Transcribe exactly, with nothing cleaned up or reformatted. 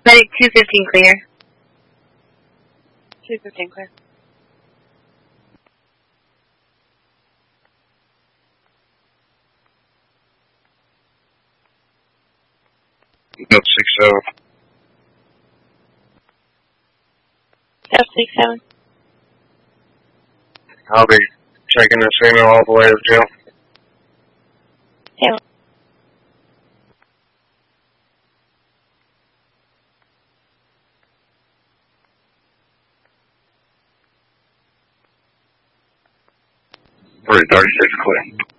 Medic two fifteen clear. two fifteen clear. Note six seven. F six seven. I'll be taking this female all the way to the jail. Yeah. three thirty-six clear.